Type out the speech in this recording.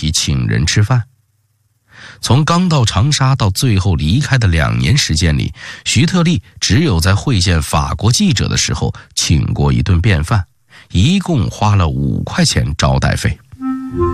意请人吃饭。从刚到长沙到最后离开的2年时间里，徐特立只有在会见法国记者的时候请过一顿便饭，一共花了5块钱招待费。